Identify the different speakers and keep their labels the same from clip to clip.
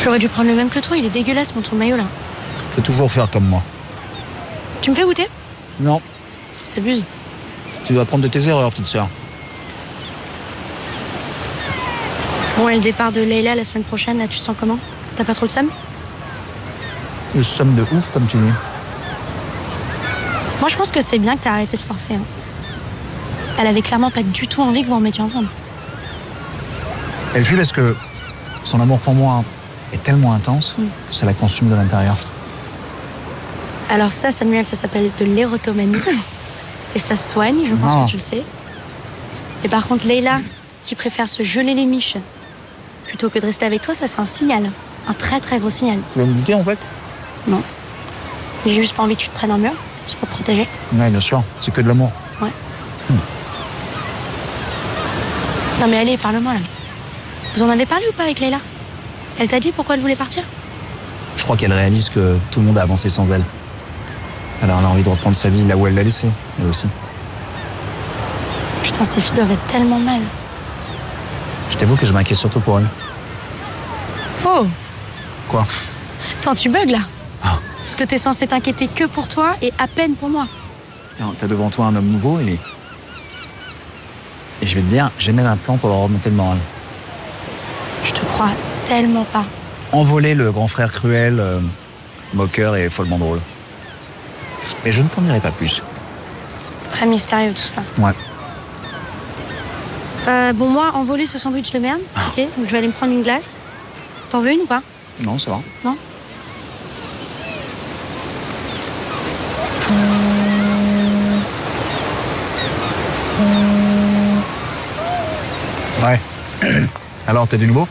Speaker 1: J'aurais dû prendre le même que toi, il est dégueulasse mon tour de maillot là.
Speaker 2: Faut toujours faire comme moi.
Speaker 1: Tu me fais goûter?
Speaker 2: Non,
Speaker 1: T'abuses.
Speaker 2: tu dois apprendre de tes erreurs, petite sœur.
Speaker 1: Bon, et le départ de Leïla la semaine prochaine, là, tu te sens comment? T'as pas trop le seum?
Speaker 2: Le somme de ouf, comme tu dis.
Speaker 1: Moi, je pense que c'est bien que t'as arrêté de forcer. Hein. Elle avait clairement pas du tout envie que vous remettiez ensemble.
Speaker 2: Elle file parce que son amour pour moi est tellement intense que ça la consume de l'intérieur.
Speaker 1: Alors ça, Samuel, ça s'appelle de l'érotomanie. Et ça se soigne, je pense que tu le sais. Et par contre, Leïla, qui préfère se geler les miches plutôt que de rester avec toi, ça c'est un signal. Un très très gros signal.
Speaker 2: Tu veux me buter en fait?
Speaker 1: Non. J'ai juste pas envie que tu te prennes un mur. C'est pour te protéger.
Speaker 2: Ouais, bien sûr. C'est que de l'amour.
Speaker 1: Ouais. Non mais allez, parle-moi là. Vous en avez parlé ou pas avec Leïla? Elle t'a dit pourquoi elle voulait partir?
Speaker 2: Je crois qu'elle réalise que tout le monde a avancé sans elle. Alors elle a envie de reprendre sa vie là où elle l'a laissée, elle aussi.
Speaker 1: Putain, ces filles doivent être tellement mal.
Speaker 2: Je t'avoue que je m'inquiète surtout pour elle.
Speaker 1: Oh!
Speaker 2: Quoi?
Speaker 1: Attends, tu bugs là?
Speaker 2: Ah.
Speaker 1: Parce que t'es censé t'inquiéter que pour toi et à peine pour moi.
Speaker 2: Alors, t'as devant toi un homme nouveau, et je vais te dire, j'ai même un plan pour leur remonter le moral.
Speaker 1: Je te crois tellement pas.
Speaker 2: Envoler le grand frère cruel, moqueur et follement drôle. Mais je ne t'en dirai pas plus.
Speaker 1: Très mystérieux tout ça.
Speaker 2: Ouais.
Speaker 1: Bon, moi, envoler ce sandwich de merde. Ok, donc je vais aller me prendre une glace. T'en veux une ou pas?
Speaker 2: Non, ça va.
Speaker 1: Non?
Speaker 2: Ouais. Alors, t'as du nouveau?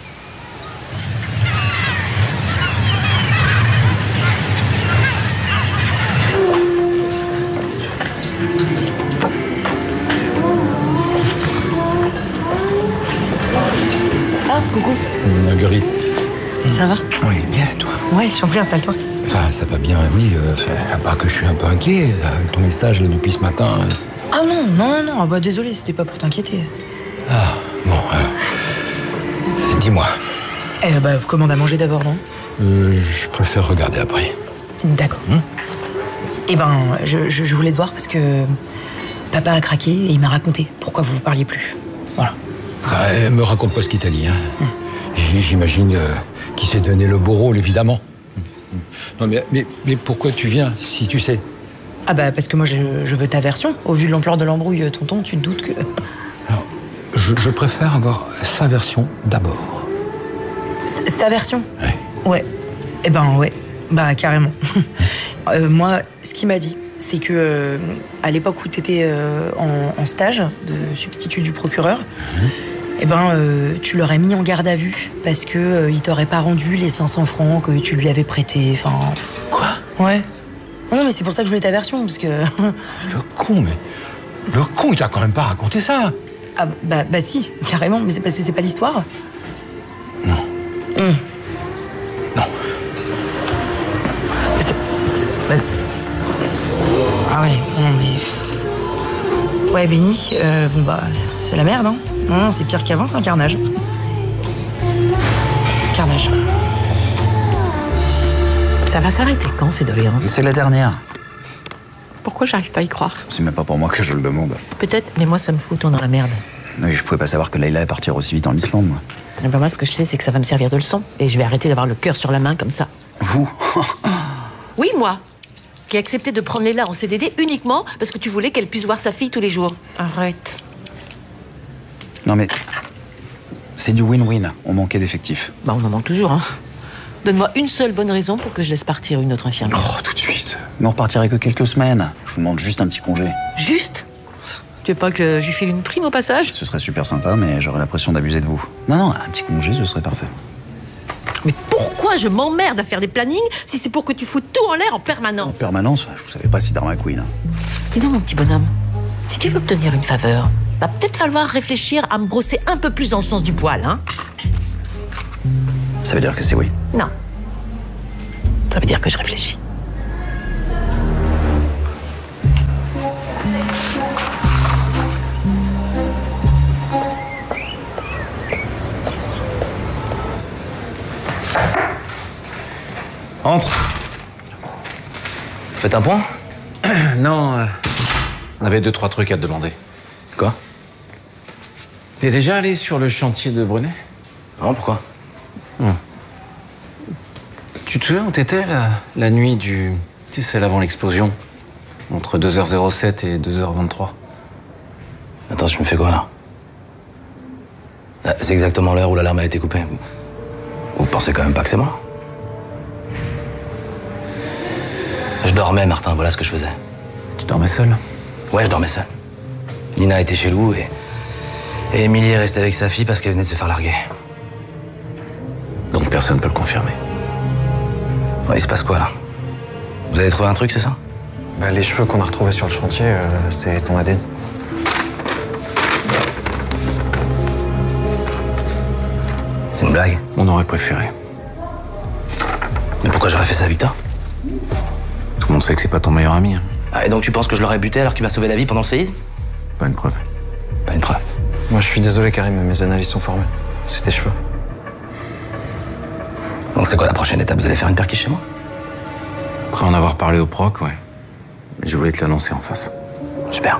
Speaker 3: Ah, coucou.
Speaker 4: Marguerite.
Speaker 3: Ça va?
Speaker 4: Oui, bien, toi.
Speaker 3: Ouais, je t'en prie, installe-toi.
Speaker 4: Enfin, ça va bien, oui. À part que je suis un peu inquiet avec ton message là, depuis ce matin.
Speaker 3: Ah non. Ah bah désolé, c'était pas pour t'inquiéter.
Speaker 4: Ah, bon, dis-moi.
Speaker 3: Bah, commande à manger d'abord, non?
Speaker 4: Je préfère regarder après.
Speaker 3: D'accord. Eh ben, je voulais te voir parce que papa a craqué et il m'a raconté pourquoi vous parliez plus. Voilà.
Speaker 4: Me raconte pas ce qu'il t'a dit, hein. J'imagine qu'il s'est donné le beau rôle, évidemment. Non, mais pourquoi tu viens, si tu sais?
Speaker 3: Ah bah parce que moi je veux ta version. Au vu de l'ampleur de l'embrouille, tonton, tu te doutes que...
Speaker 4: Alors, je préfère avoir sa version d'abord.
Speaker 3: Sa version?
Speaker 4: Ouais.
Speaker 3: Ouais. Eh ben ouais. Bah carrément. Moi, ce qu'il m'a dit, c'est que à l'époque où t'étais en stage de substitut du procureur, eh ben tu l'aurais mis en garde à vue parce que il t'aurait pas rendu les 500 francs que tu lui avais prêtés. Enfin.
Speaker 4: Quoi?
Speaker 3: Ouais. Non mais c'est pour ça que je voulais ta version parce que.
Speaker 4: Le con, il t'a quand même pas raconté ça.
Speaker 3: Ah bah si, carrément. Mais c'est parce que c'est pas l'histoire.
Speaker 4: Non. Non.
Speaker 3: Ah ouais, non mais... Ouais, Benny, bon bah, c'est la merde, hein. Non, c'est pire qu'avant, c'est un carnage. Carnage.
Speaker 5: Ça va s'arrêter quand, ces doléances?
Speaker 2: C'est la dernière.
Speaker 5: Pourquoi j'arrive pas à y croire?
Speaker 2: C'est même pas pour moi que je le demande.
Speaker 5: Peut-être, mais moi, ça me fout autant dans la merde.
Speaker 2: Mais je pouvais pas savoir que Leïla est partie aussi vite en Islande, moi.
Speaker 5: Et ben moi, ce que je sais, c'est que ça va me servir de leçon. Et je vais arrêter d'avoir le cœur sur la main comme ça.
Speaker 2: Vous?
Speaker 5: Oui, moi, qui ai accepté de prendre Leïla en CDD uniquement parce que tu voulais qu'elle puisse voir sa fille tous les jours. Arrête.
Speaker 2: Non mais... c'est du win-win. On manquait d'effectifs.
Speaker 5: Bah, on en manque toujours, hein. Donne-moi une seule bonne raison pour que je laisse partir une autre infirmière.
Speaker 2: Oh, tout de suite. Mais on repartirait que quelques semaines. Je vous demande juste un petit congé.
Speaker 5: Juste? Tu veux pas que je lui file une prime au passage?
Speaker 2: Ce serait super sympa, mais j'aurais l'impression d'abuser de vous. Non, un petit congé, ce serait parfait.
Speaker 5: Mais pourquoi je m'emmerde à faire des plannings si c'est pour que tu fous tout en l'air en permanence?
Speaker 2: En permanence? Je savais pas si Dharma Queen.
Speaker 5: Dis donc, mon petit bonhomme, si tu veux obtenir une faveur, va peut-être falloir réfléchir à me brosser un peu plus dans le sens du poil, hein?
Speaker 2: Ça veut dire que c'est oui.
Speaker 5: Non. Ça veut dire que je réfléchis.
Speaker 6: Entre. Faites un point?
Speaker 2: Non, on avait 2-3 trucs à te demander.
Speaker 6: Quoi?
Speaker 2: T'es déjà allé sur le chantier de Brunet?
Speaker 6: Non, pourquoi?
Speaker 2: Tu te souviens où t'étais la nuit du... Tu sais, celle avant l'explosion? Entre 2h07 et 2h23.
Speaker 6: Attends, je me fais quoi là? C'est exactement l'heure où l'alarme a été coupée. Vous pensez quand même pas que c'est moi? Je dormais, Martin, voilà ce que je faisais.
Speaker 2: Tu dormais seul?
Speaker 6: Ouais, je dormais seul. Nina était chez Lou et Émilie est restée avec sa fille parce qu'elle venait de se faire larguer.
Speaker 2: Donc personne peut le confirmer.
Speaker 6: Ouais, il se passe quoi là? Vous avez trouvé un truc, c'est ça?
Speaker 7: Bah, les cheveux qu'on a retrouvés sur le chantier, c'est ton ADN.
Speaker 6: C'est une blague.
Speaker 2: On aurait préféré.
Speaker 6: Mais pourquoi j'aurais fait ça à Victor?
Speaker 2: Tout le monde sait que c'est pas ton meilleur ami. Hein.
Speaker 6: Ah, et donc tu penses que je l'aurais buté alors qu'il m'a sauvé la vie pendant le séisme?
Speaker 2: Pas une preuve.
Speaker 6: Pas une preuve.
Speaker 7: Moi, je suis désolé, Karim, mais mes analyses sont formelles. C'est tes cheveux.
Speaker 6: Donc c'est quoi la prochaine étape? Vous allez faire une perquise chez moi?
Speaker 2: Après en avoir parlé au proc, ouais. Mais je voulais te l'annoncer en face.
Speaker 6: Super.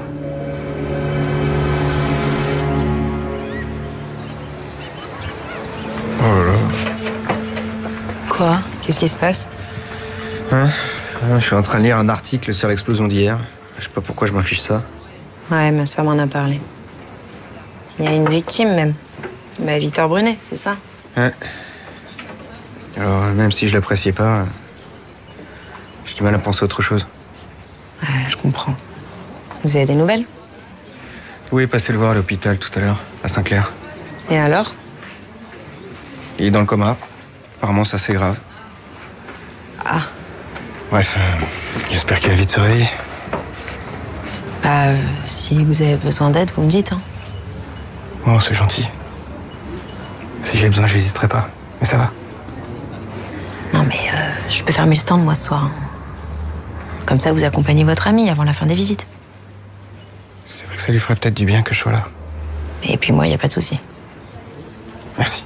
Speaker 3: Quoi? Qu'est-ce qui se passe?
Speaker 7: Je suis en train de lire un article sur l'explosion d'hier. Je sais pas pourquoi je m'affiche ça.
Speaker 3: Ouais, ma soeur m'en a parlé. Il y a une victime même. Bah, Victor Brunet, c'est ça?
Speaker 7: Ouais. Alors, même si je l'appréciais pas, j'ai du mal à penser à autre chose.
Speaker 3: Ouais, je comprends. Vous avez des nouvelles?
Speaker 7: Oui, est passé le voir à l'hôpital tout à l'heure, à Saint-Clair.
Speaker 3: Et alors?
Speaker 7: Il est dans le coma. Apparemment, ça c'est grave.
Speaker 3: Ah.
Speaker 7: Bref, j'espère qu'il va vite se réveiller.
Speaker 3: Bah, si vous avez besoin d'aide, vous me dites, hein.
Speaker 7: Oh, c'est gentil. Si j'ai besoin, j'hésiterai pas. Mais ça va.
Speaker 3: Non, mais je peux fermer le stand, moi, ce soir. Hein. Comme ça, vous accompagnez votre ami avant la fin des visites.
Speaker 7: C'est vrai que ça lui ferait peut-être du bien que je sois là.
Speaker 3: Et puis moi, il n'y a pas de souci.
Speaker 7: Merci.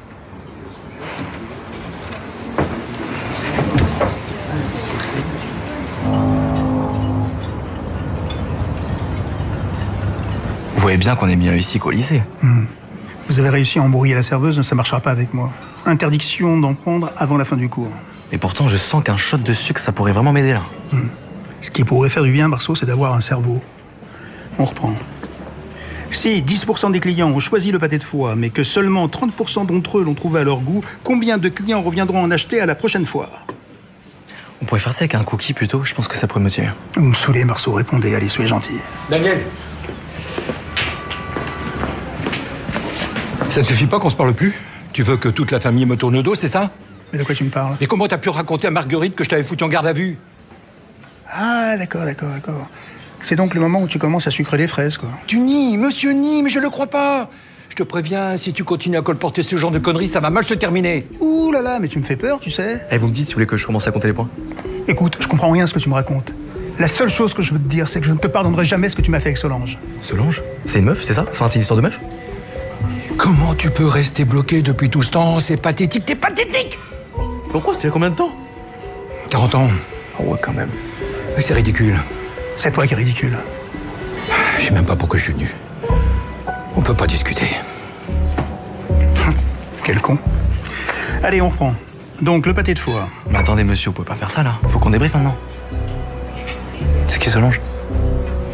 Speaker 8: Vous voyez bien qu'on est mieux ici qu'au lycée.
Speaker 9: Vous avez réussi à embrouiller la serveuse, ça marchera pas avec moi. Interdiction d'en prendre avant la fin du cours.
Speaker 8: Et pourtant, je sens qu'un shot de sucre, ça pourrait vraiment m'aider là.
Speaker 9: Ce qui pourrait faire du bien, Marceau, c'est d'avoir un cerveau. On reprend. Si 10% des clients ont choisi le pâté de foie, mais que seulement 30% d'entre eux l'ont trouvé à leur goût, combien de clients reviendront en acheter à la prochaine fois?
Speaker 8: On pourrait faire ça avec un cookie plutôt, je pense que ça pourrait me motiver.
Speaker 9: Vous me saoulez, Marceau, répondez, allez, soyez gentil.
Speaker 4: Daniel! Ça ne suffit pas qu'on se parle plus? Tu veux que toute la famille me tourne le dos, c'est ça?
Speaker 9: Mais de quoi tu me parles?
Speaker 4: Et comment t'as pu raconter à Marguerite que je t'avais foutu en garde à vue?
Speaker 9: Ah, d'accord. C'est donc le moment où tu commences à sucrer les fraises, quoi.
Speaker 4: Tu nies, monsieur nie, mais je le crois pas. Je te préviens, si tu continues à colporter ce genre de conneries, ça va mal se terminer.
Speaker 9: Ouh là là, mais tu me fais peur, tu sais.
Speaker 8: Et vous me dites si vous voulez que je commence à compter les points?
Speaker 9: Écoute, je comprends rien à ce que tu me racontes. La seule chose que je veux te dire, c'est que je ne te pardonnerai jamais ce que tu m'as fait avec Solange.
Speaker 8: Solange? C'est une meuf, c'est ça? Enfin, c'est une histoire de meuf?
Speaker 4: Comment tu peux rester bloqué depuis tout ce temps? C'est pathétique, t'es pathétique!
Speaker 8: Pourquoi? C'est combien de temps?
Speaker 4: 40 ans.
Speaker 8: Oh ouais, quand même.
Speaker 4: Mais c'est ridicule.
Speaker 9: C'est toi qui es ridicule.
Speaker 4: Je sais même pas pourquoi je suis venu. On peut pas discuter.
Speaker 9: Quel con. Allez, on reprend. Donc, le pâté de foie.
Speaker 8: Mais attendez, monsieur, vous pouvez pas faire ça là. Faut qu'on débriefe maintenant. C'est qui Solange?